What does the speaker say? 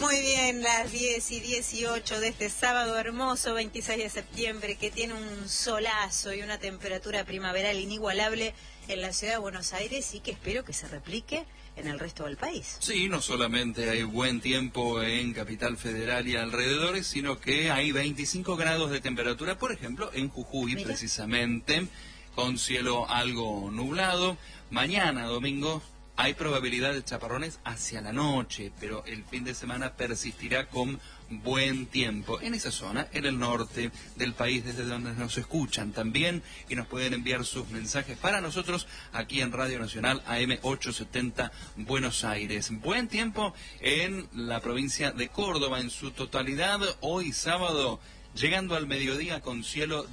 Muy bien, las 10:18 de este sábado hermoso, 26 de septiembre, que tiene un solazo y una temperatura primaveral inigualable en la ciudad de Buenos Aires y que espero que se replique en el resto del país. Sí, no solamente hay buen tiempo en Capital Federal y alrededores, sino que hay 25 grados de temperatura, por ejemplo, en Jujuy. Mira, precisamente, con cielo algo nublado. Mañana, domingo, hay probabilidad de chaparrones hacia la noche, pero el fin de semana persistirá con buen tiempo en esa zona, en el norte del país, desde donde nos escuchan también y nos pueden enviar sus mensajes para nosotros aquí en Radio Nacional AM 870 Buenos Aires. Buen tiempo en la provincia de Córdoba en su totalidad, hoy sábado, llegando al mediodía con cielo